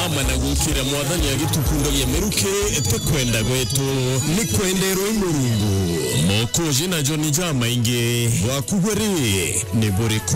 mama na gukira mwathani agitukundo yemeruke tekwenda gwetu ni kwendero imurungu mokoje na John Jama inge wakugweri ni buri